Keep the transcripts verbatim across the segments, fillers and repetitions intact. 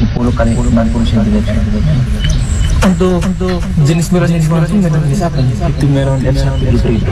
puluh kali sembilan puluh sentimeter. Untuk untuk jenis melon yang dimaksud melon jenis apa? Itu melon F satu hybrid.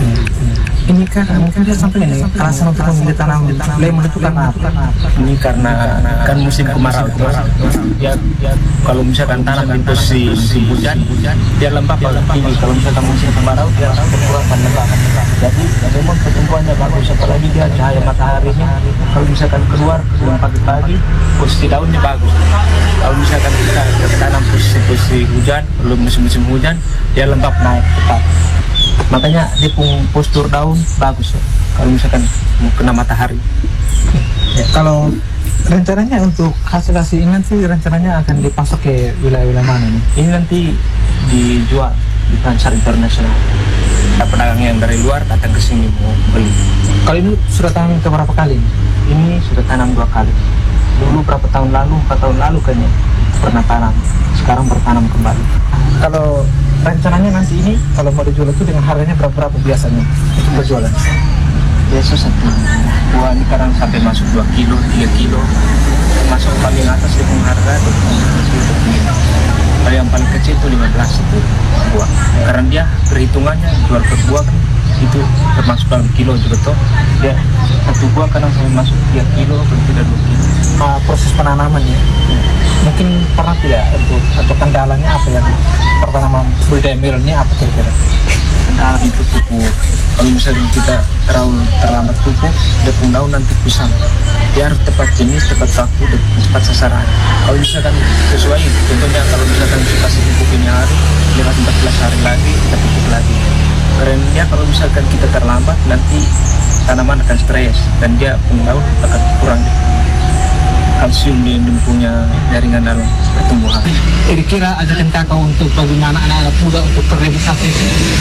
Ini kan mungkin dia sampai ini alasan untuk memilih tanam lemon itu karena apa? Ini karena kan musim kemarau itu. Ya, ya kalau misalkan tanam di posisi musim hujan, dia lembab agak tinggi. Kalau misalkan musim kemarau dia berkurang lembab. Jadi lemon pertumbuhannya bagus. Apalagi dia cahaya mataharinya. Kalau misalkan keluar jam pagi-pagi, posisi daunnya bagus. Kalau misalkan kita tanam posisi-posisi hujan, belum musim-musim hujan, dia lembab naik cepat. Makanya dia pun postur daun bagus ya, kalau misalkan mau kena matahari. Ya, kalau rencananya untuk hasil-hasil ini nanti rencananya akan dipasok ke wilayah-wilayah mana nih? Ini nanti dijual di pasar internasional. Ada pedagang yang dari luar datang ke sini mau beli. Kalau ini sudah tanam ke berapa kali? Ini sudah tanam dua kali. Dulu berapa tahun lalu, empat tahun lalu kayaknya pernah tanam. Sekarang bertanam kembali. Kalau rencananya nanti ini kalau mau dijual itu dengan harganya berapa-berapa biasanya untuk berjualan? Biasa satu buah ini kadang sampai masuk dua kilo, tiga kilo. Masuk paling atas dengan harga dua puluh kilo. Kalau yang paling kecil itu lima belas itu buah. Karena dia perhitungannya jual per buah kan itu termasuk dalam kilo juga toh. Dia satu buah kadang sampai masuk tiga kilo, tidak dua kilo. Nah, proses penanamannya mungkin pernah tidak untuk atau kendalanya apa yang pertanaman budidaya melonnya apa kira-kira? Kendala itu pupuk. Kalau misalnya kita terlalu terlambat pupuk, dia pun daun nanti kusam. Dia harus tepat jenis, tepat waktu, dan tepat sasaran. Kalau misalkan sesuai, contohnya kalau misalkan kita kasih pupuk ini hari, lewat empat belas hari lagi kita pupuk lagi. Karena kalau misalkan kita terlambat, nanti tanaman akan stres dan dia pun daun akan kurang kalsium di punya jaringan dalam pertumbuhan. Kira-kira ajakan kakak untuk bagaimana anak-anak muda untuk terrealisasi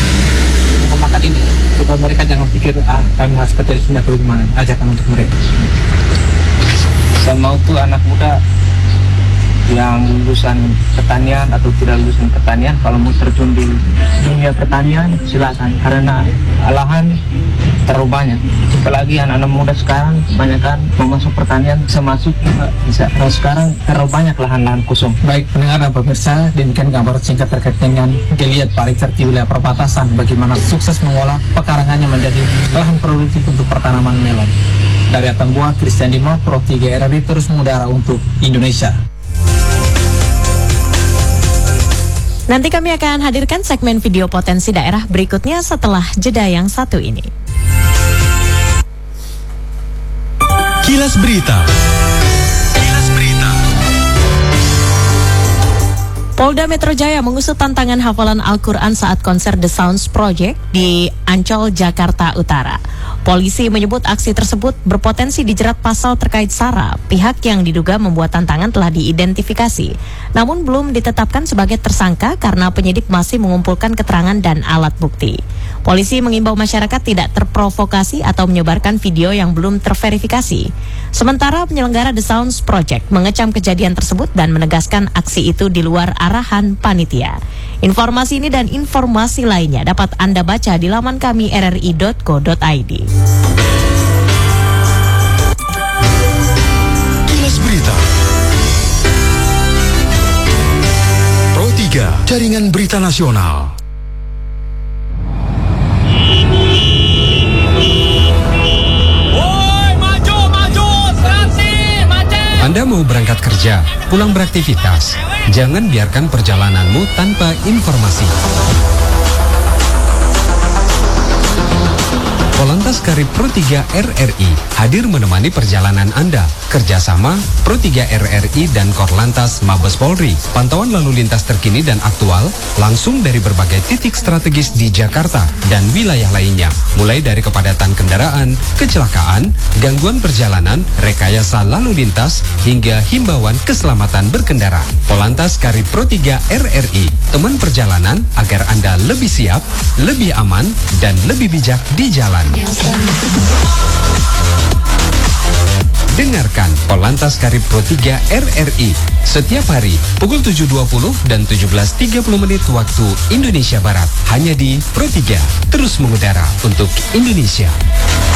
pemakan ini supaya mereka jangan pikir ah kami harus spesialisnya atau bagaimana, ajakan untuk mereka. Saya mau tuh anak muda yang lulusan pertanian atau tidak lulusan pertanian, kalau mau terjun di dunia pertanian silakan, karena lahan terlalu banyak. Apalagi anak-anak muda sekarang banyak kan mau masuk pertanian, bisa masuk juga bisa. Kalau sekarang terlalu banyak lahan-lahan kosong. Baik pendengar dan pemirsa, demikian gambar singkat terkait dengan geliat pariwisata di wilayah perbatasan, bagaimana sukses mengolah pekarangannya menjadi lahan produktif untuk pertanaman melon. Dari Atambua, Christian Dimo, Pro tiga R R I terus mengudara untuk Indonesia. Nanti kami akan hadirkan segmen video potensi daerah berikutnya setelah jeda yang satu ini. Kilas Berita. Kilas Berita. Polda Metro Jaya mengusut tantangan hafalan Al-Quran saat konser The Sounds Project di Ancol, Jakarta Utara. Polisi menyebut aksi tersebut berpotensi dijerat pasal terkait SARA. Pihak yang diduga membuat tantangan telah diidentifikasi, namun belum ditetapkan sebagai tersangka karena penyidik masih mengumpulkan keterangan dan alat bukti. Polisi mengimbau masyarakat tidak terprovokasi atau menyebarkan video yang belum terverifikasi. Sementara penyelenggara The Sounds Project mengecam kejadian tersebut dan menegaskan aksi itu di luar arahan panitia. Informasi ini dan informasi lainnya dapat Anda baca di laman kami r r i dot co dot i d. Kilas Berita. Pro tiga, Jaringan Berita Nasional. Anda mau berangkat kerja, pulang beraktivitas, jangan biarkan perjalananmu tanpa informasi. Polantas Karib Pro tiga R R I hadir menemani perjalanan Anda. Kerjasama Pro tiga R R I dan Korlantas Mabes Polri. Pantauan lalu lintas terkini dan aktual langsung dari berbagai titik strategis di Jakarta dan wilayah lainnya. Mulai dari kepadatan kendaraan, kecelakaan, gangguan perjalanan, rekayasa lalu lintas, hingga himbauan keselamatan berkendara. Polantas Karib Pro tiga R R I, teman perjalanan agar Anda lebih siap, lebih aman, dan lebih bijak di jalan. Dengarkan Polantas Karib Pro tiga R R I setiap hari pukul tujuh dua puluh dan tujuh belas tiga puluh menit waktu Indonesia Barat. Hanya di Pro tiga, terus mengudara untuk Indonesia.